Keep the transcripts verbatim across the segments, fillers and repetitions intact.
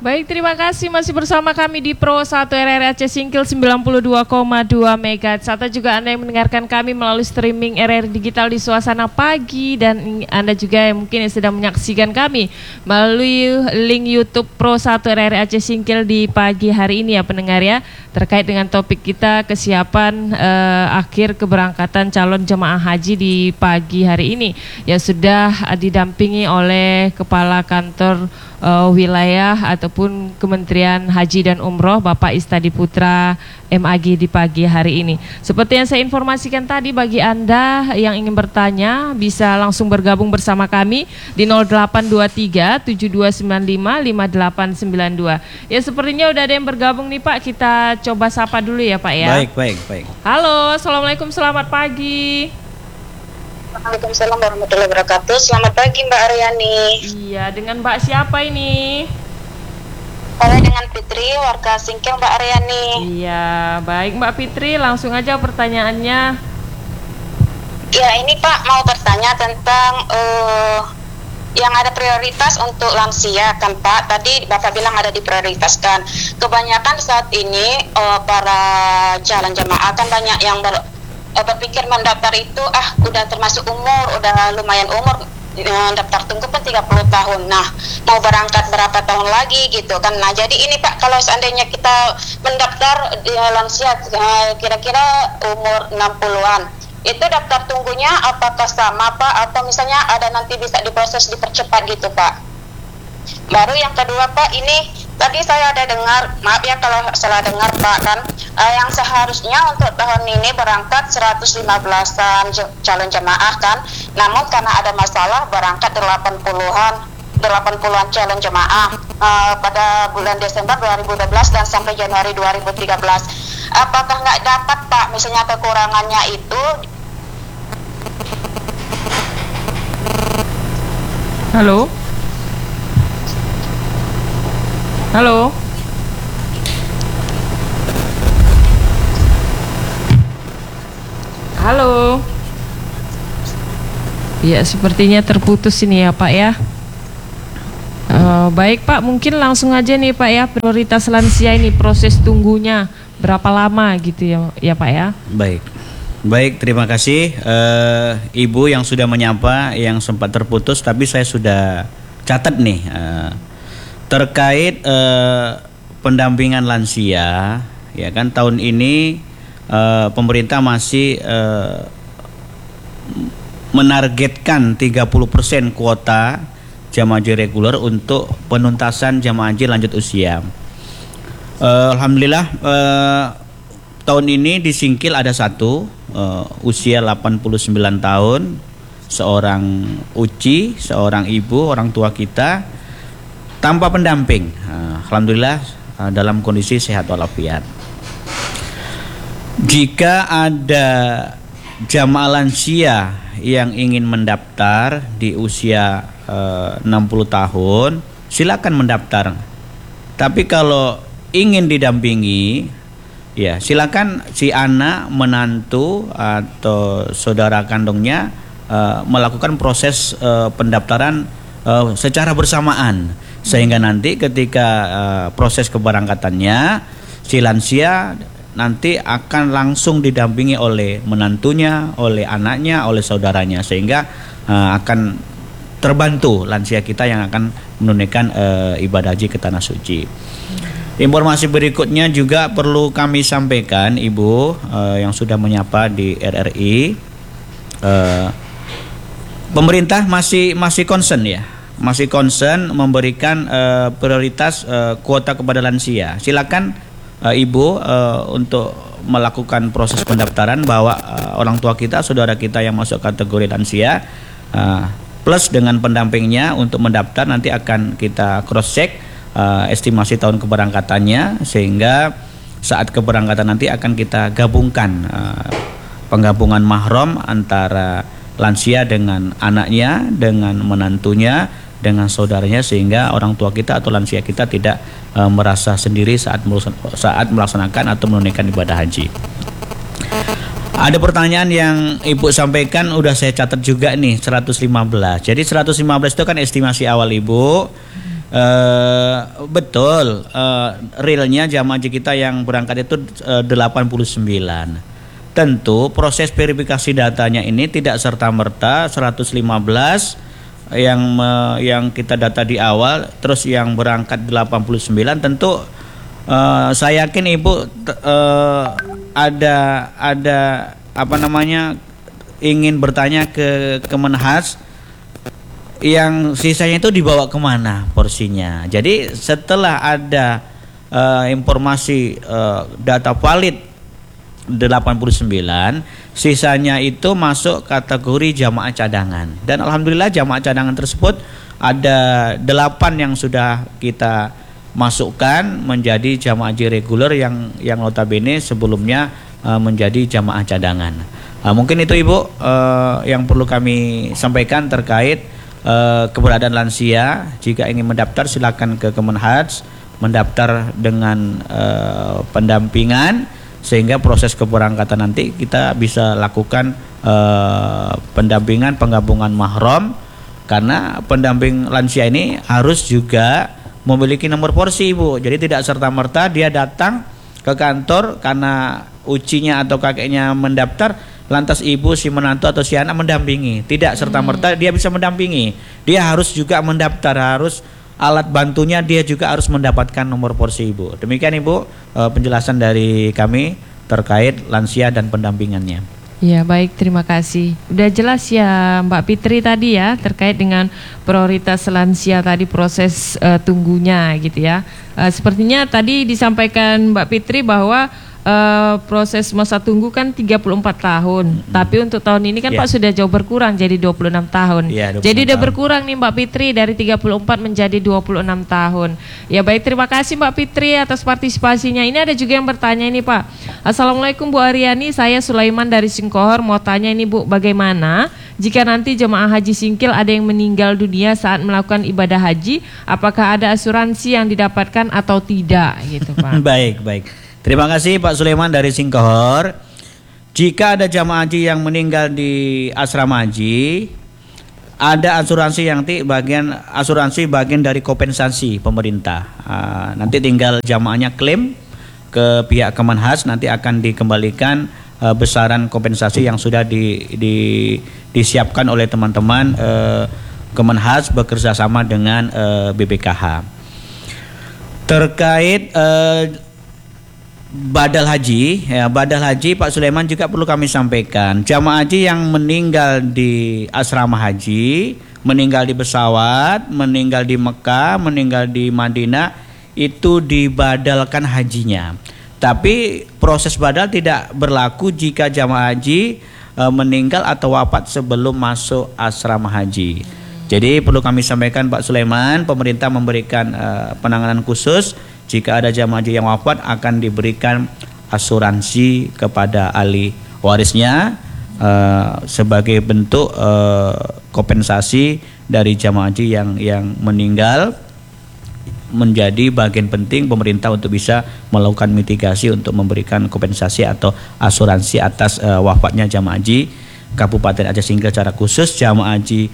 Baik, terima kasih masih bersama kami di Pro satu R R I Aceh Singkil sembilan puluh dua koma dua megahertz. Atau juga Anda yang mendengarkan kami melalui streaming R R I Digital di Suasana Pagi. Dan Anda juga yang mungkin yang sedang menyaksikan kami melalui link YouTube Pro satu R R I Aceh Singkil di pagi hari ini ya pendengar ya. Terkait dengan topik kita kesiapan eh, akhir keberangkatan calon jemaah haji di pagi hari ini. Yang sudah didampingi oleh Kepala Kantor Uh, wilayah ataupun Kementerian Haji dan Umroh Bapak Istadi Putra M A G di pagi hari ini. Seperti yang saya informasikan tadi, bagi Anda yang ingin bertanya bisa langsung bergabung bersama kami di nol delapan dua tiga tujuh dua sembilan lima lima delapan sembilan dua. Ya, sepertinya udah ada yang bergabung nih Pak. Kita coba sapa dulu ya Pak ya. Baik, baik, baik. Halo, Assalamualaikum, selamat pagi. Waalaikumsalam warahmatullahi wabarakatuh. Selamat pagi Mbak Aryani. Iya, dengan Mbak siapa ini? Saya dengan Fitri, warga Singkil Mbak Aryani. Iya, baik Mbak Fitri, langsung aja pertanyaannya. Ya, ini Pak mau bertanya tentang uh, yang ada prioritas untuk lansia kan Pak. Tadi Bapak bilang ada diprioritaskan. Kebanyakan saat ini uh, para calon jemaah kan banyak yang ber berpikir mendaftar itu ah udah termasuk umur, udah lumayan umur, daftar tunggu pun tiga puluh tahun. Nah, mau berangkat berapa tahun lagi gitu kan. Nah, jadi ini Pak, kalau seandainya kita mendaftar di lansia kira-kira umur enam puluhan, itu daftar tunggunya apakah sama Pak, atau misalnya ada nanti bisa diproses dipercepat gitu Pak? Baru yang kedua Pak, ini tadi saya ada dengar, maaf ya kalau salah dengar Pak kan, uh, yang seharusnya untuk tahun ini berangkat seratus lima belasan calon jemaah kan, namun karena ada masalah berangkat delapan puluhan delapan puluhan calon jemaah uh, pada bulan Desember dua ribu dua belas dan sampai Januari dua ribu tiga belas. Apakah nggak dapat Pak, misalnya kekurangannya itu? Halo? Halo? Halo? Ya, sepertinya terputus ini ya Pak ya. Uh, baik Pak, mungkin langsung aja nih Pak ya, prioritas lansia ini proses tunggunya berapa lama gitu ya, ya Pak ya. Baik, baik, terima kasih uh, Ibu yang sudah menyapa, yang sempat terputus, tapi saya sudah catat nih uh, terkait uh, pendampingan lansia, ya kan tahun ini uh, pemerintah masih uh, menargetkan tiga puluh persen kuota jamaah haji reguler untuk penuntasan jamaah haji lanjut usia. Uh, Alhamdulillah uh, tahun ini di Singkil ada satu uh, usia delapan puluh sembilan tahun, seorang uci, seorang ibu, orang tua kita tanpa pendamping. Uh, Alhamdulillah uh, dalam kondisi sehat walafiat. Jika ada jamaah lansia yang ingin mendaftar di usia uh, enam puluh tahun, silakan mendaftar. Tapi kalau ingin didampingi, ya silakan si anak, menantu atau saudara kandungnya uh, melakukan proses uh, pendaftaran uh, secara bersamaan, sehingga nanti ketika uh, proses keberangkatannya si lansia nanti akan langsung didampingi oleh menantunya, oleh anaknya, oleh saudaranya, sehingga uh, akan terbantu lansia kita yang akan menunaikan uh, ibadah haji ke tanah suci. Informasi berikutnya juga perlu kami sampaikan Ibu uh, yang sudah menyapa di R R I. Uh, pemerintah masih masih concern ya, masih concern memberikan uh, prioritas uh, kuota kepada lansia. Silakan uh, Ibu uh, untuk melakukan proses pendaftaran, bahwa uh, orang tua kita, saudara kita yang masuk kategori lansia uh, plus dengan pendampingnya untuk mendaftar, nanti akan kita cross check Uh, estimasi tahun keberangkatannya, sehingga saat keberangkatan nanti akan kita gabungkan uh, penggabungan mahram antara lansia dengan anaknya, dengan menantunya, dengan saudaranya, sehingga orang tua kita atau lansia kita tidak uh, merasa sendiri saat saat melaksanakan atau menunaikan ibadah haji. Ada pertanyaan yang Ibu sampaikan, udah saya catat juga nih, seratus lima belas. Jadi seratus lima belas itu kan estimasi awal Ibu. Uh, betul, uh, realnya jamaah haji kita yang berangkat itu uh, delapan puluh sembilan. Tentu proses verifikasi datanya ini tidak serta-merta seratus lima belas yang me, yang kita data di awal, terus yang berangkat delapan puluh sembilan. Tentu uh, saya yakin Ibu uh, ada ada apa namanya ingin bertanya ke Kemenhas, yang sisanya itu dibawa kemana porsinya. Jadi setelah ada uh, informasi uh, data valid delapan puluh sembilan, sisanya itu masuk kategori jamaah cadangan. Dan alhamdulillah jamaah cadangan tersebut ada delapan yang sudah kita masukkan menjadi jamaah haji reguler yang yang notabene sebelumnya uh, menjadi jamaah cadangan. Uh, mungkin itu Ibu uh, yang perlu kami sampaikan terkait Uh, keberadaan lansia. Jika ingin mendaftar silakan ke Kemenhas, mendaftar dengan uh, pendampingan sehingga proses keberangkatan nanti kita bisa lakukan uh, pendampingan penggabungan mahram, karena pendamping lansia ini harus juga memiliki nomor porsi Ibu. Jadi tidak serta-merta dia datang ke kantor karena ucinya atau kakeknya mendaftar lantas ibu, si menantu atau si anak mendampingi. Tidak serta-merta dia bisa mendampingi. Dia harus juga mendaftar, harus alat bantunya dia juga harus mendapatkan nomor porsi Ibu. Demikian Ibu penjelasan dari kami terkait lansia dan pendampingannya. Ya baik, terima kasih. Udah jelas ya Mbak Fitri tadi ya terkait dengan prioritas lansia tadi, proses uh, tunggunya gitu ya. Uh, sepertinya tadi disampaikan Mbak Fitri bahwa Uh, proses masa tunggu kan tiga puluh empat tahun, mm-hmm. tapi untuk tahun ini kan yeah. Pak sudah jauh berkurang jadi dua puluh enam tahun. Yeah, jadi udah tahun. Berkurang nih Mbak Fitri dari tiga puluh empat menjadi dua puluh enam tahun. Ya baik, terima kasih Mbak Fitri atas partisipasinya. Ini ada juga yang bertanya ini Pak. Assalamualaikum Bu Aryani, saya Sulaiman dari Singkohor, mau tanya ini Bu, bagaimana jika nanti jemaah haji singkil ada yang meninggal dunia saat melakukan ibadah haji, apakah ada asuransi yang didapatkan atau tidak gitu Pak? Baik, baik. Terima kasih Pak Sulaiman dari Singkohor. Jika ada jamaah haji yang meninggal di asrama haji, ada asuransi yang nanti bagian asuransi bagian dari kompensasi pemerintah. Uh, nanti tinggal jamaahnya klaim ke pihak Kemenhas, nanti akan dikembalikan uh, besaran kompensasi yang sudah di, di, disiapkan oleh teman-teman uh, Kemenhas bekerja sama dengan uh, B P K H. Terkait uh, badal haji, ya, badal haji Pak Sulaiman juga perlu kami sampaikan. Jamaah haji yang meninggal di asrama haji, meninggal di pesawat, meninggal di Mekah, meninggal di Madinah, itu dibadalkan hajinya. Tapi proses badal tidak berlaku jika jamaah haji e, meninggal atau wafat sebelum masuk asrama haji. Jadi perlu kami sampaikan Pak Sulaiman, pemerintah memberikan e, penanganan khusus. Jika ada jamaah haji yang wafat akan diberikan asuransi kepada ahli warisnya uh, sebagai bentuk uh, kompensasi dari jamaah haji yang yang meninggal, menjadi bagian penting pemerintah untuk bisa melakukan mitigasi untuk memberikan kompensasi atau asuransi atas uh, wafatnya jamaah haji Kabupaten Aceh Singkil secara khusus, jamaah haji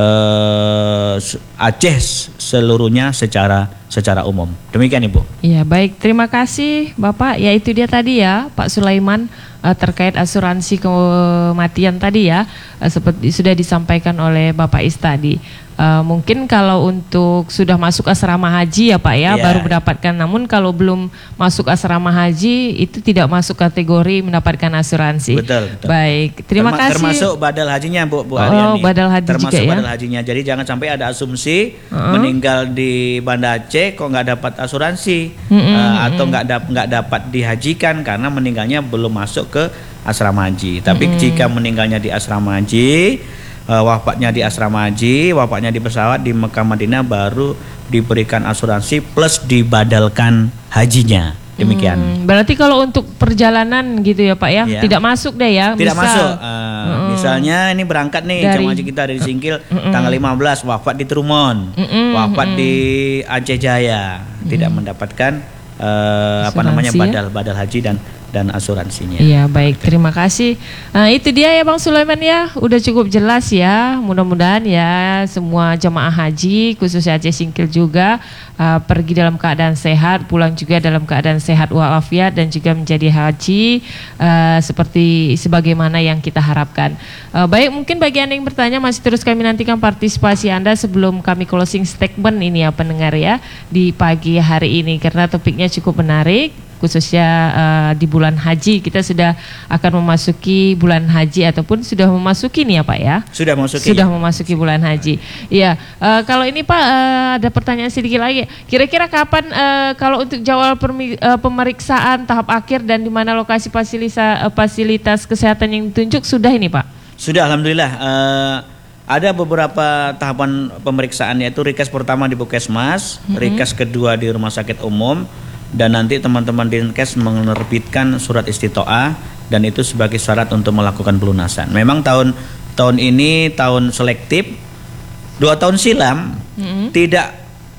Uh, Aceh seluruhnya secara secara umum. Demikian Ibu. Iya baik, terima kasih Bapak. Ya itu dia tadi ya Pak Sulaiman uh, terkait asuransi kematian tadi ya, uh, seperti sudah disampaikan oleh Bapak Is tadi. Uh, mungkin kalau untuk sudah masuk asrama haji ya Pak ya, yeah. baru mendapatkan. Namun kalau belum masuk asrama haji itu tidak masuk kategori mendapatkan asuransi. Betul, betul. Baik, terima Terma- kasih. Termasuk badal hajinya Bu, Bu Oh, Aryani. badal haji termasuk juga ya. Badal hajinya. Jadi jangan sampai ada asumsi uh-huh. meninggal di Banda Aceh kok nggak dapat asuransi uh-uh, uh, atau nggak dap- nggak dapat dihajikan karena meninggalnya belum masuk ke asrama haji. Tapi uh-uh. jika meninggalnya di asrama haji, Uh, wafatnya di asrama haji, wafatnya di pesawat di Mekah Madinah, baru diberikan asuransi plus dibadalkan hajinya. Demikian. Hmm, berarti kalau untuk perjalanan gitu ya Pak ya, ya. tidak masuk deh ya. Tidak misal, masuk. Uh, mm, misalnya ini berangkat nih dari, jamaah haji kita dari Singkil mm, tanggal lima belas, wafat di Trumon, mm, wafat mm, di Aceh Jaya, mm. tidak mendapatkan uh, apa namanya badal badal haji dan dan asuransinya. Iya, baik, terima kasih. Nah, itu dia ya Bang Sulaiman ya, udah cukup jelas ya. Mudah-mudahan ya semua jemaah haji khususnya Aceh Singkil juga uh, pergi dalam keadaan sehat, pulang juga dalam keadaan sehat walafiat dan juga menjadi haji uh, seperti sebagaimana yang kita harapkan. Uh, baik, mungkin bagi Anda yang bertanya masih terus kami nantikan partisipasi Anda sebelum kami closing statement ini ya pendengar ya di pagi hari ini karena topiknya cukup menarik. Khususnya uh, di bulan haji kita sudah akan memasuki bulan haji ataupun sudah memasuki nih ya Pak ya. Sudah memasuki. Sudah memasuki bulan haji. Iya. Uh, kalau ini Pak uh, ada pertanyaan sedikit lagi. Kira-kira kapan uh, kalau untuk jadwal uh, pemeriksaan tahap akhir dan di mana lokasi fasilitas uh, fasilitas kesehatan yang ditunjuk sudah ini Pak? Sudah, alhamdulillah. Uh, ada beberapa tahapan pemeriksaan yaitu rikas pertama di Puskesmas, mm-hmm. rikas kedua di rumah sakit umum. Dan nanti teman-teman di Dinkes menerbitkan surat istitoah dan itu sebagai syarat untuk melakukan pelunasan. Memang tahun tahun ini tahun selektif. Dua tahun silam mm-hmm. tidak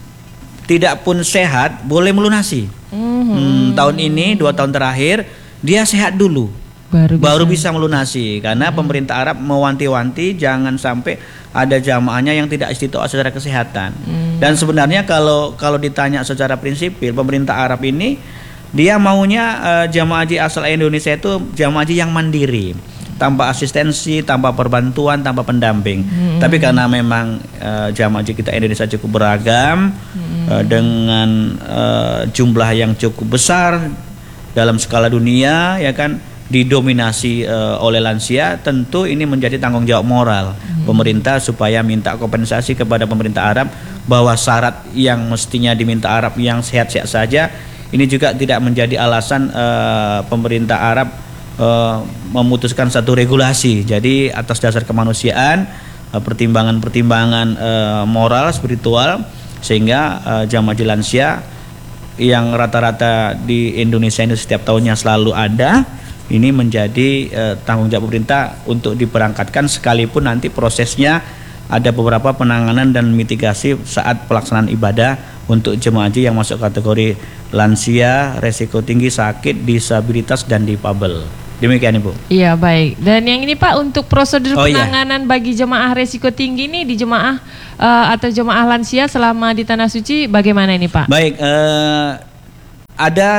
tidak pun sehat boleh melunasi. Mm-hmm. Hmm, tahun ini dua tahun terakhir dia sehat dulu. Baru bisa, baru bisa melunasi karena hmm. pemerintah Arab mewanti-wanti jangan sampai ada jamaahnya yang tidak istitoah secara kesehatan. Hmm. Dan sebenarnya kalau kalau ditanya secara prinsipil pemerintah Arab ini dia maunya uh, jamaah haji asal Indonesia itu jamaah haji yang mandiri, tanpa asistensi, tanpa perbantuan, tanpa pendamping. Hmm. Tapi karena memang uh, jamaah haji kita Indonesia cukup beragam hmm. uh, dengan uh, jumlah yang cukup besar dalam skala dunia ya kan, didominasi uh, oleh lansia, tentu ini menjadi tanggung jawab moral hmm. pemerintah supaya minta kompensasi kepada pemerintah Arab bahwa syarat yang mestinya diminta Arab yang sehat-sehat saja ini juga tidak menjadi alasan uh, pemerintah Arab uh, memutuskan satu regulasi. Jadi atas dasar kemanusiaan, uh, pertimbangan-pertimbangan uh, moral, spiritual, sehingga uh, jamaah haji lansia yang rata-rata di Indonesia ini setiap tahunnya selalu ada, ini menjadi eh, tanggung jawab pemerintah untuk diberangkatkan sekalipun nanti prosesnya ada beberapa penanganan dan mitigasi saat pelaksanaan ibadah untuk jemaah haji yang masuk kategori lansia, resiko tinggi, sakit, disabilitas dan difabel. Demikian Ibu. Iya, baik. Dan yang ini Pak untuk prosedur oh, penanganan iya. bagi jemaah resiko tinggi ini di jemaah uh, atau jemaah lansia selama di Tanah Suci bagaimana ini Pak? Baik, uh, ada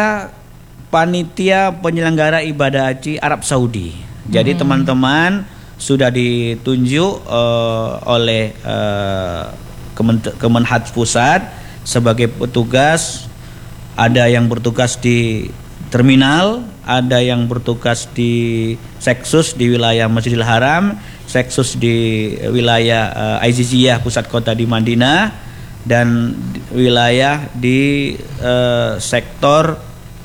panitia penyelenggara ibadah haji Arab Saudi. Jadi hmm. teman-teman sudah ditunjuk uh, oleh uh, Kemenhaj Pusat sebagai petugas. Ada yang bertugas di terminal, ada yang bertugas di Seksus di wilayah Masjidil Haram, Seksus di wilayah uh, Aiziziyah pusat kota di Madinah, dan wilayah di uh, sektor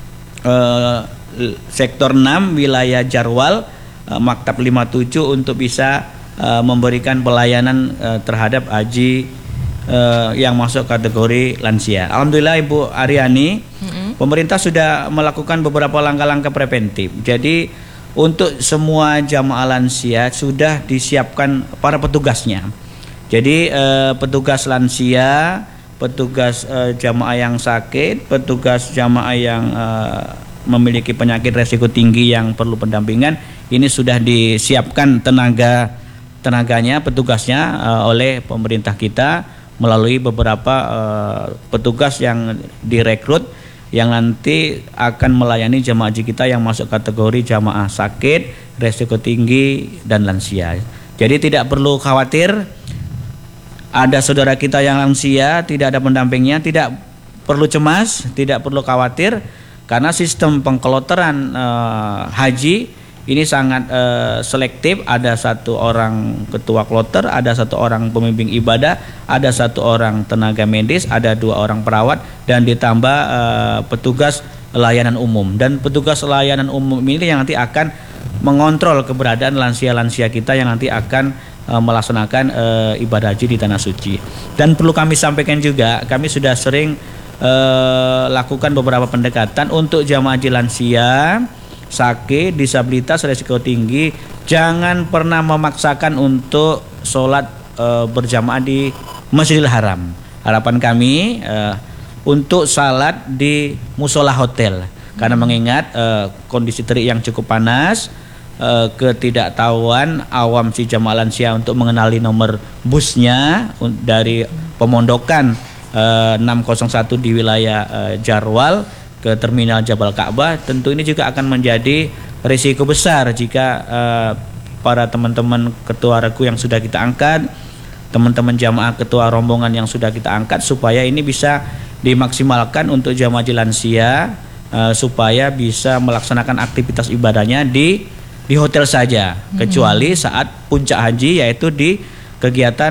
uh, sektor enam wilayah Jarwal, uh, Maktab lima puluh tujuh untuk bisa uh, memberikan pelayanan uh, terhadap haji uh, yang masuk kategori lansia. Alhamdulillah Ibu Aryani, mm-hmm. pemerintah sudah melakukan beberapa langkah-langkah preventif. Jadi untuk semua jamaah lansia sudah disiapkan para petugasnya. Jadi eh, petugas lansia, petugas eh, jamaah yang sakit, petugas jamaah yang eh, memiliki penyakit resiko tinggi yang perlu pendampingan, ini sudah disiapkan tenaga tenaganya, petugasnya eh, oleh pemerintah kita melalui beberapa eh, petugas yang direkrut yang nanti akan melayani jamaah haji kita yang masuk kategori jamaah sakit, resiko tinggi dan lansia. Jadi tidak perlu khawatir. Ada saudara kita yang lansia, tidak ada pendampingnya, tidak perlu cemas, tidak perlu khawatir, karena sistem pengkloteran eh, haji ini sangat eh, selektif. Ada satu orang ketua kloter, ada satu orang pembimbing ibadah, ada satu orang tenaga medis, ada dua orang perawat, dan ditambah eh, petugas layanan umum. Dan petugas layanan umum ini yang nanti akan mengontrol keberadaan lansia-lansia kita yang nanti akan melaksanakan e, ibadah haji di Tanah Suci. Dan perlu kami sampaikan juga, kami sudah sering e, lakukan beberapa pendekatan untuk jamaah haji lansia, sakit, disabilitas, resiko tinggi. Jangan pernah memaksakan untuk sholat e, berjamaah di Masjidil Haram. Harapan kami e, untuk salat di musola hotel. Karena mengingat uh, kondisi terik yang cukup panas, uh, ketidaktahuan awam si jamaah lansia untuk mengenali nomor busnya dari pemondokan uh, enam nol satu di wilayah uh, Jarwal ke terminal Jabal Ka'bah, tentu ini juga akan menjadi risiko besar jika uh, para teman-teman ketua regu yang sudah kita angkat, teman-teman jamaah ketua rombongan yang sudah kita angkat, supaya ini bisa dimaksimalkan untuk jamaah haji lansia, uh, supaya bisa melaksanakan aktivitas ibadahnya di di hotel saja, hmm. kecuali saat puncak haji, yaitu di kegiatan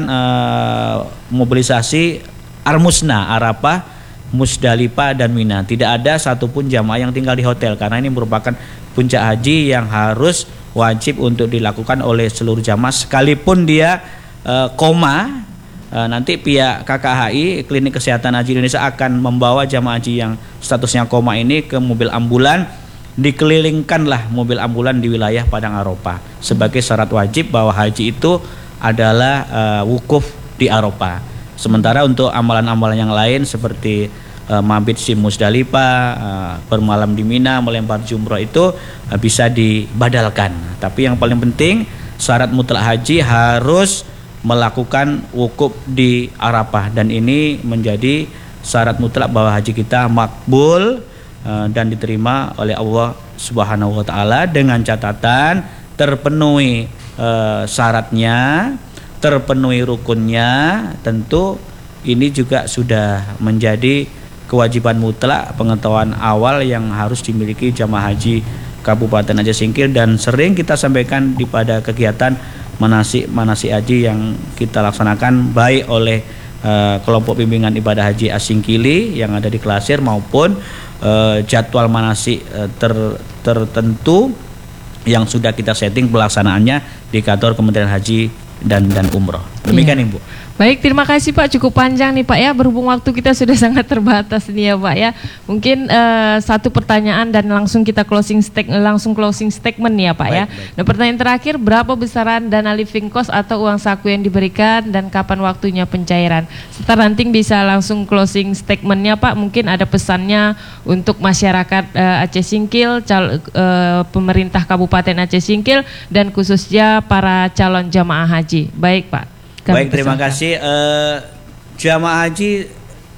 uh, mobilisasi Armusna, Arafah, Musdalifah dan Mina. Tidak ada satupun jamaah yang tinggal di hotel, karena ini merupakan puncak haji yang harus wajib untuk dilakukan oleh seluruh jamaah, sekalipun dia uh, koma. Uh, nanti pihak K K H I, Klinik Kesehatan Haji Indonesia, akan membawa jamaah haji yang statusnya koma ini ke mobil ambulan, dikelilingkanlah mobil ambulan di wilayah Padang Arafah sebagai syarat wajib bahwa haji itu adalah uh, wukuf di Arafah. Sementara untuk amalan-amalan yang lain seperti uh, mabit di Musdalifah, uh, bermalam di Mina, melempar jumroh itu uh, bisa dibadalkan. Tapi yang paling penting, syarat mutlak haji harus melakukan wukuf di Arafah, dan ini menjadi syarat mutlak bahwa haji kita makbul uh, dan diterima oleh Allah Subhanahu wa taala, dengan catatan terpenuhi uh, syaratnya, terpenuhi rukunnya. Tentu ini juga sudah menjadi kewajiban mutlak pengetahuan awal yang harus dimiliki jamaah haji Kabupaten Aceh Singkil, dan sering kita sampaikan di pada kegiatan manasik manasik haji yang kita laksanakan baik oleh uh, kelompok bimbingan ibadah haji Asingkili yang ada di Klasir, maupun uh, jadwal manasik uh, ter, tertentu yang sudah kita setting pelaksanaannya di kantor Kementerian Haji dan dan Umroh. Demikian, iya. Ibu. Baik, terima kasih Pak, cukup panjang nih Pak ya, berhubung waktu kita sudah sangat terbatas nih ya Pak ya. Mungkin uh, satu pertanyaan dan langsung kita closing statement, langsung closing statement nih ya Pak. Baik, ya. Baik. Nah, pertanyaan terakhir, berapa besaran dana living cost atau uang saku yang diberikan dan kapan waktunya pencairan? Setelah nanti bisa langsung closing statementnya Pak, mungkin ada pesannya untuk masyarakat uh, Aceh Singkil, cal, uh, pemerintah Kabupaten Aceh Singkil, dan khususnya para calon jamaah haji. Baik Pak. Kami Baik, terima kasih. Uh, jamaah haji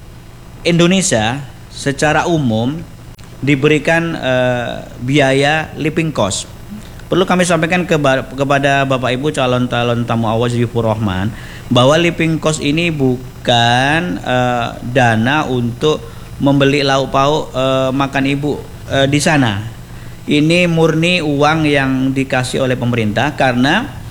Indonesia secara umum diberikan uh, biaya living cost. Perlu kami sampaikan ke, kepada Bapak Ibu calon-calon tamu awal Zifur Rahman bahwa living cost ini bukan uh, dana untuk membeli lauk pauk uh, makan Ibu uh, di sana. Ini murni uang yang dikasih oleh pemerintah, karena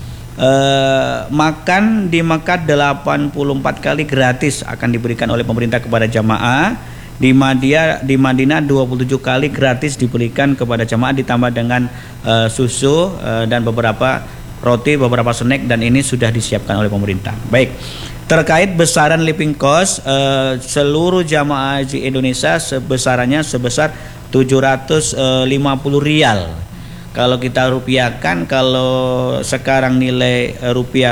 Uh, makan di Makkah delapan puluh empat kali gratis akan diberikan oleh pemerintah kepada jamaah. Di Madinah di Madinah dua puluh tujuh kali gratis diberikan kepada jamaah, ditambah dengan uh, susu uh, dan beberapa roti, beberapa snack, dan ini sudah disiapkan oleh pemerintah. Baik. Terkait besaran living cost, uh, seluruh jamaah haji Indonesia sebesarannya sebesar tujuh ratus lima puluh rial. Kalau kita rupiahkan, kalau sekarang nilai rupiah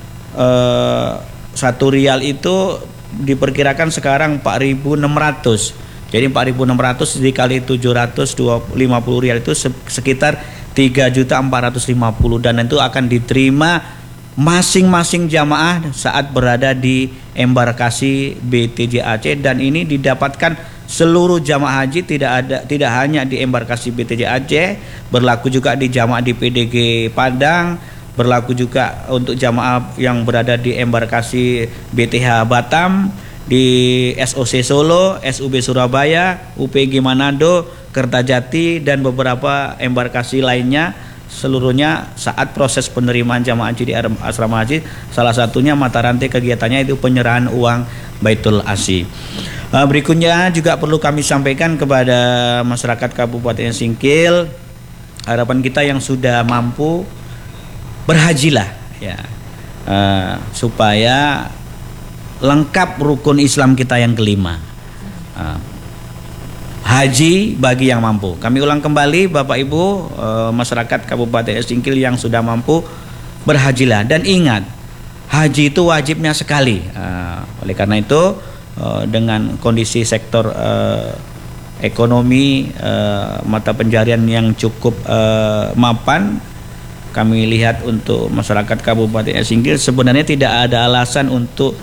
eh, satu rial itu diperkirakan sekarang empat ribu enam ratus. Jadi empat ribu enam ratus dikali tujuh ratus lima puluh rial itu sekitar tiga juta empat ratus lima puluh, dan itu akan diterima masing-masing jamaah saat berada di embarkasi B T J Aceh, dan ini didapatkan seluruh jamaah haji, tidak ada tidak hanya di embarkasi B T J Aceh, berlaku juga di jamaah di P D G Padang, berlaku juga untuk jamaah yang berada di embarkasi B T H Batam, di S O C Solo, S U B Surabaya, U P G Manado, Kertajati, dan beberapa embarkasi lainnya. Seluruhnya saat proses penerimaan jamaah haji di asrama haji, salah satunya mata rantai kegiatannya itu penyerahan uang Baitul Asi. Uh, berikutnya juga perlu kami sampaikan kepada masyarakat Kabupaten Singkil, harapan kita yang sudah mampu berhajilah ya, uh, supaya lengkap rukun Islam kita yang kelima. Uh, haji bagi yang mampu. Kami ulang kembali, Bapak Ibu uh, masyarakat Kabupaten Singkil yang sudah mampu, berhajilah, dan ingat haji itu wajibnya sekali. Uh, oleh karena itu, Uh, dengan kondisi sektor uh, ekonomi, uh, mata pencarian yang cukup uh, mapan. Kami lihat untuk masyarakat Kabupaten Area Singkil sebenarnya tidak ada alasan untuk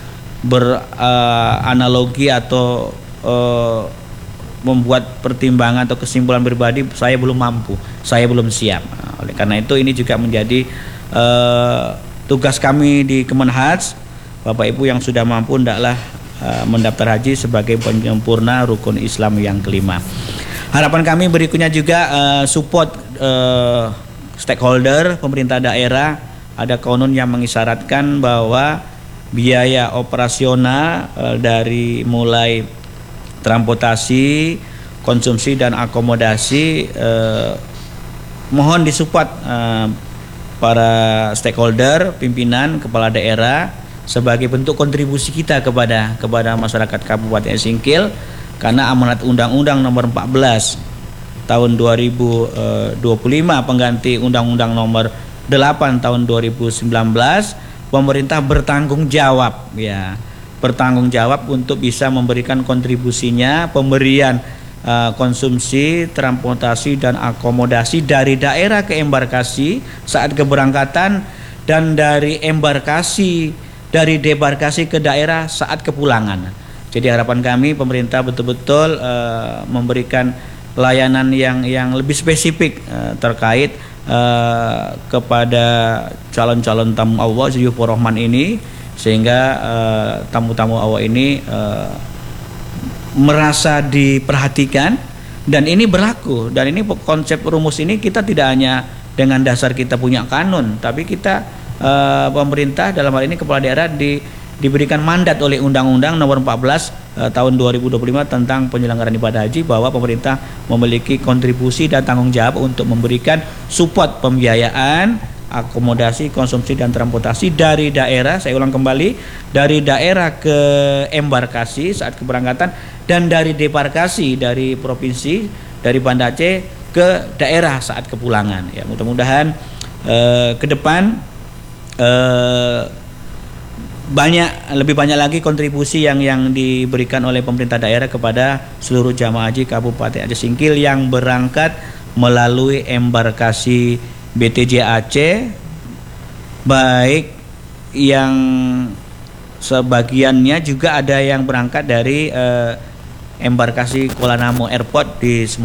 beranalogi uh, atau uh, membuat pertimbangan atau kesimpulan pribadi saya belum mampu, saya belum siap. Nah, oleh karena itu ini juga menjadi uh, tugas kami di Kemenhaj. Bapak Ibu yang sudah mampu hendaklah uh, mendaftar haji sebagai penyempurna rukun Islam yang kelima. Harapan kami berikutnya juga uh, support uh, stakeholder pemerintah daerah. Ada konon yang mengisyaratkan bahwa biaya operasional uh, dari mulai transportasi, konsumsi dan akomodasi uh, mohon disupport uh, para stakeholder, pimpinan, kepala daerah sebagai bentuk kontribusi kita kepada kepada masyarakat Kabupaten Area Singkil, karena amanat Undang-Undang Nomor empat belas tahun dua ribu dua puluh lima pengganti Undang-Undang Nomor delapan tahun dua ribu sembilan belas, pemerintah bertanggung jawab ya, bertanggung jawab untuk bisa memberikan kontribusinya pemberian uh, konsumsi, transportasi dan akomodasi dari daerah ke embarkasi saat keberangkatan dan dari embarkasi dari debarkasi ke daerah saat kepulangan. Jadi harapan kami pemerintah betul-betul uh, memberikan layanan yang yang lebih spesifik uh, terkait uh, kepada calon-calon tamu Allah Ziyufur Rahman ini, sehingga uh, tamu-tamu Allah ini uh, merasa diperhatikan. Dan ini berlaku, dan ini konsep rumus ini kita tidak hanya dengan dasar kita punya kanun, tapi kita uh, pemerintah dalam hal ini kepala daerah di diberikan mandat oleh Undang-Undang Nomor empat belas eh, tahun dua ribu dua puluh lima tentang penyelenggaraan ibadah haji, bahwa pemerintah memiliki kontribusi dan tanggung jawab untuk memberikan support pembiayaan, akomodasi, konsumsi dan transportasi dari daerah, saya ulang kembali, dari daerah ke embarkasi saat keberangkatan dan dari debarkasi dari provinsi, dari Banda Aceh ke daerah saat kepulangan. Ya, mudah-mudahan eh, ke depan eh, banyak lebih banyak lagi kontribusi yang yang diberikan oleh pemerintah daerah kepada seluruh jamaah haji Kabupaten Area Singkil yang berangkat melalui embarkasi B T J Aceh, baik yang sebagiannya juga ada yang berangkat dari eh, embarkasi Kuala Namu Airport di